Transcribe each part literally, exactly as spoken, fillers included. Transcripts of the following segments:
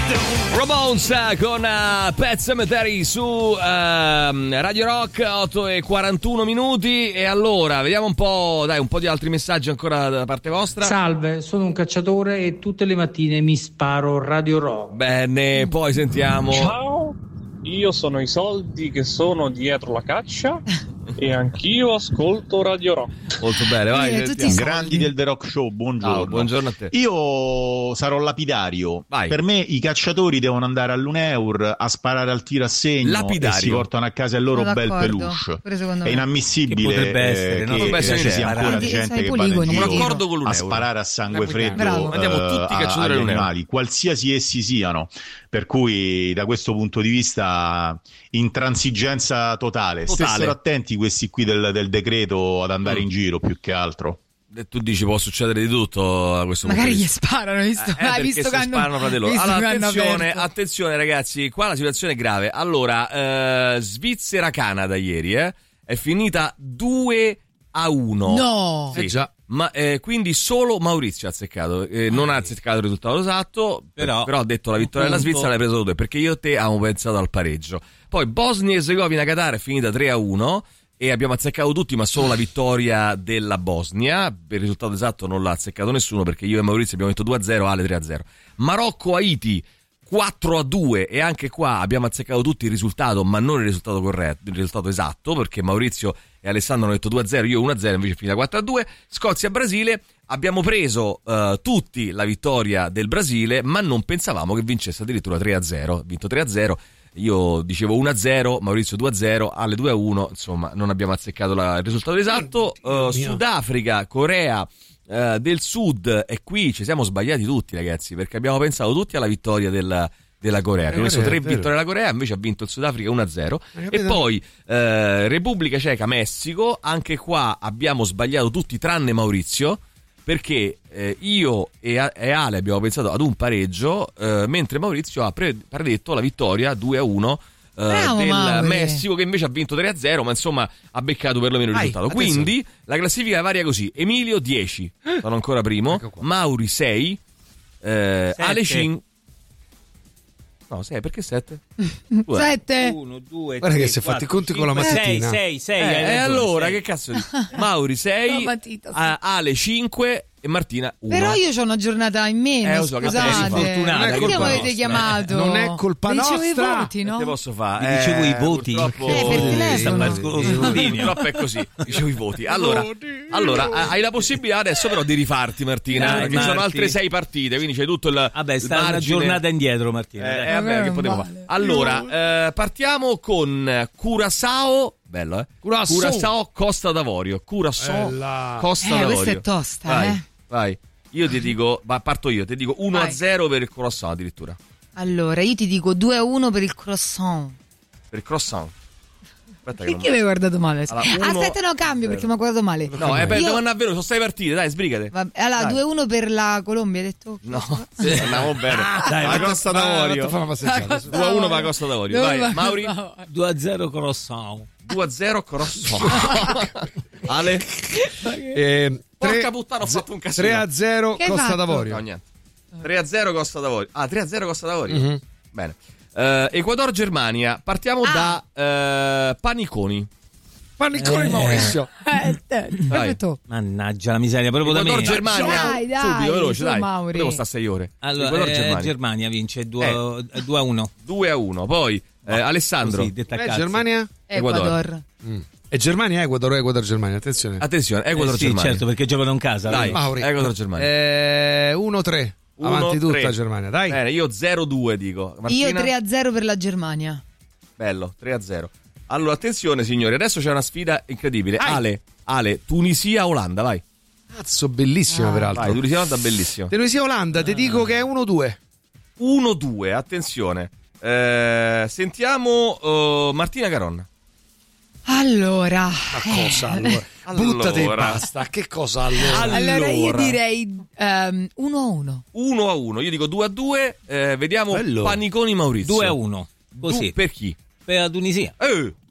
Ramones con uh, Pet Sematary su uh, Radio Rock, otto e quarantuno minuti. E allora vediamo un po', dai, un po' di altri messaggi ancora da parte vostra. Salve, sono un cacciatore e tutte le mattine mi sparo Radio Rock. Bene, poi sentiamo. Ciao, io sono i soldi che sono dietro la caccia e anch'io ascolto Radio Rock. Molto bene, vai. Eh, tutti i grandi del The Rock Show, buongiorno. Oh, buongiorno a te. Io sarò lapidario. Vai. Per me i cacciatori devono andare all'Uneur a sparare al tiro a segno Lapidario. e si portano a casa il loro Sono bel d'accordo. peluche. Pure secondo È me. inammissibile Che potrebbe eh, essere, no? che, Potrebbe essere ci sia un'idea. ancora Sai, gente sai, che vada in poligoni, giro un accordo con a l'Uneur. sparare a sangue freddo Bravo. Andiamo eh, tutti i a- cacciatori agli all'Uneur. animali, qualsiasi essi siano. Per cui da questo punto di vista intransigenza totale. Totale. Stessero attenti questi qui del, del decreto ad andare Mm. in giro più che altro. E tu dici può succedere di tutto a questo Magari punto gli di vista. sparano, hai visto? Eh, Hai perché visto si che hanno sparano fra di loro. visto Allora, che hanno attenzione, aperto. attenzione ragazzi, qua la situazione è grave. Allora, eh, Svizzera-Canada ieri, eh, è finita due a uno. No! Sì. Eh già. Ma eh, quindi solo Maurizio ha azzeccato, eh, non ha azzeccato il risultato esatto, Però- però, ha detto la vittoria della un punto. Svizzera l'hai preso tu, perché io e te avevamo pensato al pareggio. Poi Bosnia e Erzegovina-Qatar è finita tre a uno e abbiamo azzeccato tutti, ma solo la vittoria della Bosnia. Per il risultato esatto non l'ha azzeccato nessuno, perché io e Maurizio abbiamo detto due a zero, Ale tre a zero. Marocco-Haiti quattro a due, e anche qua abbiamo azzeccato tutti il risultato, ma non il risultato corretto, il risultato esatto, perché Maurizio e Alessandro hanno detto due a zero, io uno a zero, invece è finita quattro a due. Scozia-Brasile, abbiamo preso uh, tutti la vittoria del Brasile, ma non pensavamo che vincesse addirittura tre a zero. Ha vinto tre a zero, io dicevo uno a zero, Maurizio due a zero, alle due a uno, insomma non abbiamo azzeccato la, il risultato esatto. Uh, Sudafrica, Corea Uh, del Sud, e qui ci siamo sbagliati tutti ragazzi, perché abbiamo pensato tutti alla vittoria della, della Corea. Abbiamo messo tre vittorie alla Corea, invece ha vinto il Sudafrica uno a zero. E poi uh, Repubblica Ceca, Messico, anche qua abbiamo sbagliato tutti tranne Maurizio, perché eh, io e, e Ale abbiamo pensato ad un pareggio, eh, mentre Maurizio ha pre- predetto la vittoria due a uno Uh, Bravo, del Mauri. Messico, che invece ha vinto tre a zero, ma insomma ha beccato perlomeno il Vai, risultato. attenzione. Quindi la classifica varia così: Emilio dieci, sono ancora primo, Ecco qua. Mauri sei, eh, Sette. Ale cinque. No, sei, perché sette? Sette. uno, due, Guarda tre, che si è fatto i quattro, conti con la cinque, mattina. sei, sei, sei. Eh, hai e ragione, allora sei. che cazzo di Mauri sei, La matita, sì. a- Ale cinque e Martina uno. Però io ho una giornata in meno, Eh, lo so che scusate. sei fortunata, Perché colpa mi avete nostra. chiamato? Non è colpa Dicevo i nostra. voti, Che no? te posso fare? Vi dicevo i voti. Purtroppo, Eh, per telefono. Sta per scu- scrutinio. purtroppo è così. Dicevo i voti. Allora, allora a- hai la possibilità adesso però di rifarti, Martina, Dai, perché ci sono Marti. altre sei partite, quindi c'è tutto il Vabbè, il sta una margine. giornata indietro, Martina. Eh, dai. eh, vabbè, Vabbè, che non potevo vale. fare. Allora, eh, partiamo con Curaçao, bello, eh? Curaçao. Curaçao, Costa d'Avorio. Curaçao, Bella. Costa Eh, d'Avorio. questa è tosta, vai, eh. Vai. Io ti dico, ma parto io, ti dico uno a Vai. zero per il Curaçao addirittura. Allora, io ti dico due a uno per il croissant. Per il croissant. Aspetta che non- Perché mi hai guardato male? Allora, uno- Aspetta, no, cambio perché mi ha guardato male. No, eh, beh, Io- devo andare a vero, sono sei partite, dai, sbrigate. Vabbè, allora, Dai. due a uno per la Colombia, hai detto? No, sì, andiamo bene. Dai, la ma- Costa Fa d'Avorio. una passeggiata. due a uno per la Costa d'Avorio. Dove Vai, va- Mauri. va- due a zero Croissant. due a zero Curaçao. Ale. Eh, Porca tre- puttana, ho fatto un casino. tre a zero Che hai Costa fatto? d'Avorio. No, niente. tre a zero Costa d'Avorio. Ah, tre a zero Costa d'Avorio. Mhm. Bene. Eh, Ecuador-Germania. Partiamo Ah. da eh, paniconi. Panicone Maurizio. Eh, eh, perfetto. Mannaggia la miseria, proprio da me. Ecuador-Germania. Dai, dai, Subito, veloce, su, dai. Mauri. Devo stare sei ore. Allora, eh, Ecuador-Germania. Germania vince due a uno. due a uno. Poi eh, Alessandro. Così, detta a Eh, cazzo. Germania? Ecuador. Mm. E Germania, Ecuador, Ecuador, Germania, attenzione. Attenzione, Eh, sì, Ecuador-Germania. certo, perché giocano in casa. Dai. allora. Mauri. Ecuador-Germania. Eh, uno tre. Uno, Avanti tutta tre. Germania, dai. Bene, io zero due dico. Martina? Io tre a zero per la Germania. Bello, tre a zero. Allora, attenzione signori, adesso c'è una sfida incredibile. Vai. Ale, Ale, Tunisia-Olanda, vai. Cazzo, bellissima Ah. peraltro. Vai, Tunisia-Olanda, bellissimo. Tunisia-Olanda, ti dico che è uno due. uno due, attenzione. Eh, sentiamo uh, Martina Caronna. Allora, Ma cosa? eh, Allora? Allora. Buttati e basta. Che cosa allora? allora io Allora. direi ehm, uno a uno. uno a uno, io dico due a due. Eh, vediamo Bello. Paniconi Maurizio. due a uno. Du- Così. per chi? Per la Tunisia. Eh,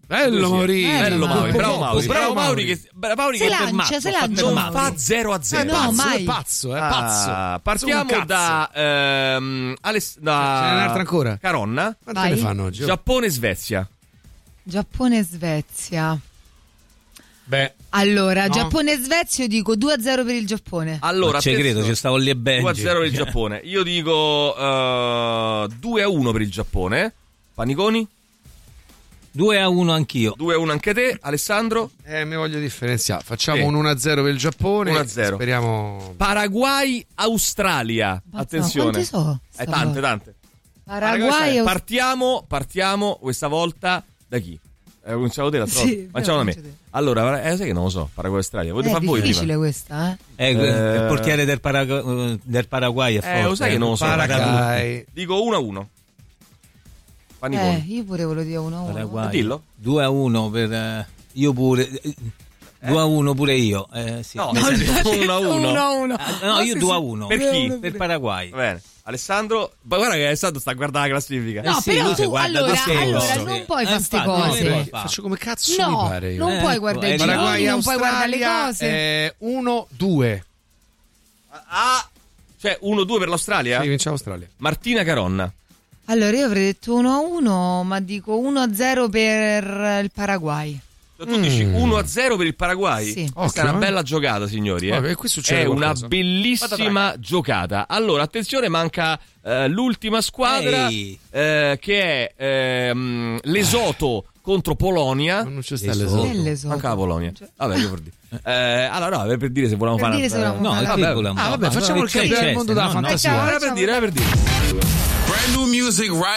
Bello Mauri. Bello Mauri, bravo Mauri, Bravo bravo Mauri che bravo Mauri Se che lancia, fermato, se ha fatto lancia. non fa zero a zero. Ah, no, Pazzo, mai. è pazzo, è Ah, pazzo. partiamo Sei un da ehm, Aless- da Ce n'è un'altra ancora? Caronna. Quante Vai. ne fanno oggi? Giappone Svezia. Giappone e Svezia. Beh, Allora, No. Giappone e Svezia, io dico due a zero per il Giappone. Allora, Ma ci attenzione. credo, ci stavo lì e Benji. due a zero per il Giappone. Io dico eh, due a uno per il Giappone. Paniconi? due a uno anch'io. due a uno anche te, Alessandro. eh, mi voglio differenziare. Facciamo Sì. un uno a zero per il Giappone. uno a zero. Speriamo. Paraguay Australia. Mazza, Attenzione. quanti so? Eh, tante, tante. Paraguay e Partiamo, partiamo questa volta da chi? Eh, cominciamo da te la Sì, trova? Facciamo da me. comincio te. Allora, eh, sai che non lo so, Paraguay Australia. Volete È fare voi difficile prima? questa, eh? Eh, Eh, il portiere del, Paragu- del Paraguay è forte. Eh, lo sai che non lo so. Paraguay. Dico uno a uno. Eh, Paniconi. io pure volevo dire uno a uno. Paraguay. Dillo. due a uno per eh, io pure. eh, due a uno pure io. Eh, sì. No, Nel no, senso- uno a uno. Uno a uno. Ah, no, io due a uno. Per chi? Per Paraguay. Va bene. Alessandro, ma guarda che Alessandro sta a guardare la classifica. No, Eh sì, però lui tu, si guarda allora, da solo. allora, Sì. non puoi Eh, fare queste infatti, cose. non puoi Eh, fa. faccio come cazzo No, mi pare io. non Eh, puoi ecco, guardare i eh, gironi, Paraguay non puoi guardare le Australia cose. è uno due. Ah, cioè uno a due per l'Australia? Sì, vince Australia. Martina Caronna. Allora, io avrei detto uno a uno, ma dico uno a zero per il Paraguay. Tu dici uno a zero per il Paraguay? Sì. Questa è Occhio, una eh. bella giocata, signori. Eh. Vabbè, qui succede è qualcosa. una bellissima giocata. Allora, attenzione, manca eh, l'ultima squadra Ehi. eh, che è ehm, l'Esoto contro Polonia. Non c'è sta Adesso- l'esoto. Belle sono. Manca la Polonia. Vabbè, io per dire. Eh, allora, no, per dire se volevamo Per fare dire se volevamo No, fare- il vabbè. piccolo è un Ah, po'. vabbè, Ma facciamo il c'è- campione c'è- del mondo della no, no. fantasia. Era per dire, era per dire. Brand new music right